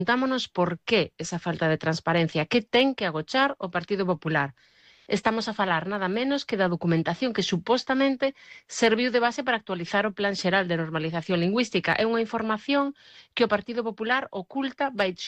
Preguntámonos por que esa falta de transparencia, que ten que agochar o Partido Popular. Estamos a falar nada menos que da documentación que supostamente serviu de base para actualizar o Plan Xeral de Normalización Lingüística. É unha información que o Partido Popular oculta baixo